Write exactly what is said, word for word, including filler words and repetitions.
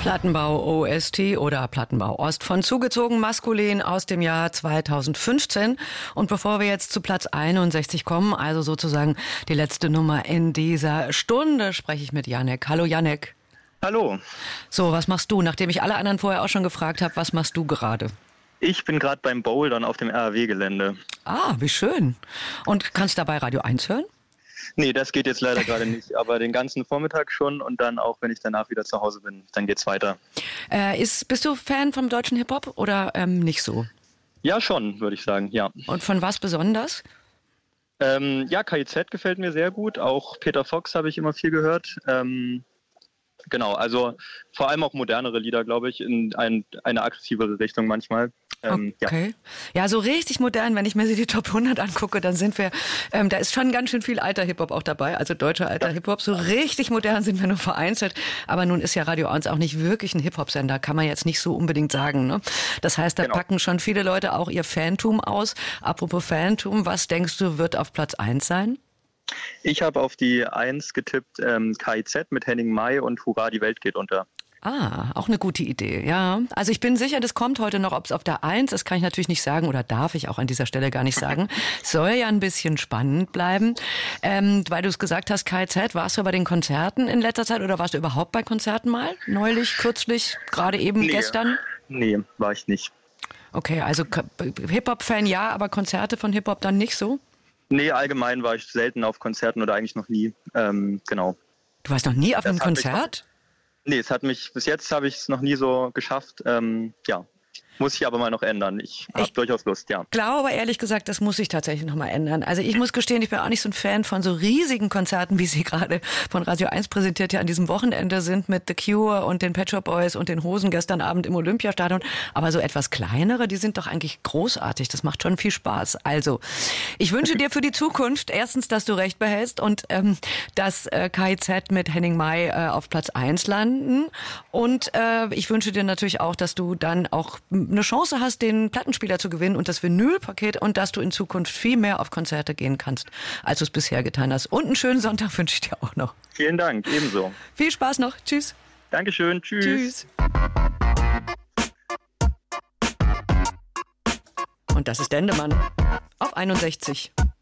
Plattenbau O S T oder Plattenbau Ost von Zugezogen Maskulin aus dem Jahr zweitausendfünfzehn. Und bevor wir jetzt zu Platz einundsechzig kommen, also sozusagen die letzte Nummer in dieser Stunde, spreche ich mit Janek. Hallo Janek. Hallo. So, was machst du? Nachdem ich alle anderen vorher auch schon gefragt habe, was machst du gerade? Ich bin gerade beim Bouldern auf dem R A W-Gelände. Ah, wie schön. Und kannst dabei Radio eins hören? Nee, das geht jetzt leider gerade nicht, aber den ganzen Vormittag schon und dann auch, wenn ich danach wieder zu Hause bin, dann geht's weiter. Äh, ist, bist du Fan vom deutschen Hip-Hop oder ähm, nicht so? Ja, schon, würde ich sagen, ja. Und von was besonders? Ähm, ja, K I Z gefällt mir sehr gut, auch Peter Fox habe ich immer viel gehört. Ähm, genau, also vor allem auch modernere Lieder, glaube ich, in ein, eine aggressivere Richtung manchmal. Ähm, okay. Ja. ja, so richtig modern, wenn ich mir die Top hundert angucke, dann sind wir, ähm, da ist schon ganz schön viel alter Hip-Hop auch dabei, also deutscher alter ja. Hip-Hop. So richtig modern sind wir nur vereinzelt. Aber nun ist ja Radio eins auch nicht wirklich ein Hip-Hop-Sender, kann man jetzt nicht so unbedingt sagen. Ne? Das heißt, da genau. packen schon viele Leute auch ihr Fantum aus. Apropos Fantum, was denkst du, wird auf Platz eins sein? Ich habe auf die eins getippt, ähm, K I Z mit Henning Mai und Hurra, die Welt geht unter. Ah, auch eine gute Idee, ja. Also ich bin sicher, das kommt heute noch, ob es auf der eins ist, kann ich natürlich nicht sagen oder darf ich auch an dieser Stelle gar nicht sagen. Soll ja ein bisschen spannend bleiben. Ähm, weil du es gesagt hast, K I Z, warst du bei den Konzerten in letzter Zeit oder warst du überhaupt bei Konzerten mal? Neulich, kürzlich, gerade eben, nee. gestern? Nee, war ich nicht. Okay, also Hip-Hop-Fan ja, aber Konzerte von Hip-Hop dann nicht so? Nee, allgemein war ich selten auf Konzerten oder eigentlich noch nie. Ähm, genau. Du warst noch nie auf das einem Konzert? Nee, es hat mich, bis jetzt habe ich es noch nie so geschafft. Ähm, ja, muss ich aber mal noch ändern. Ich habe durchaus Lust, ja. Ich glaube ehrlich gesagt, das muss sich tatsächlich noch mal ändern. Also ich muss gestehen, ich bin auch nicht so ein Fan von so riesigen Konzerten, wie sie gerade von Radio eins präsentiert ja an diesem Wochenende sind mit The Cure und den Pet Shop Boys und den Hosen gestern Abend im Olympiastadion. Aber so etwas kleinere, die sind doch eigentlich großartig. Das macht schon viel Spaß. Also, ich wünsche dir für die Zukunft erstens, dass du recht behältst und ähm, dass äh, K I Z mit Henning Mai äh, auf Platz eins landen. Und äh, ich wünsche dir natürlich auch, dass du dann auch eine Chance hast, den Plattenspieler zu gewinnen und das Vinylpaket und dass du in Zukunft viel mehr auf Konzerte gehen kannst, als du es bisher getan hast. Und einen schönen Sonntag wünsche ich dir auch noch. Vielen Dank, ebenso. Viel Spaß noch. Tschüss. Dankeschön. Tschüss. Tschüss. Und das ist Dendemann auf einundsechzig.